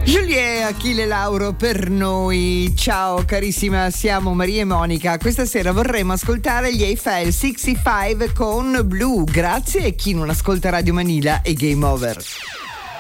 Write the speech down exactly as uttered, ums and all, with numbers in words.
Julie, Achille, Lauro per noi. Ciao carissima, siamo Maria e Monica. Questa sera vorremmo ascoltare gli Eiffel sessantacinque con Blue. Grazie, e chi non ascolta Radio Manila è game over.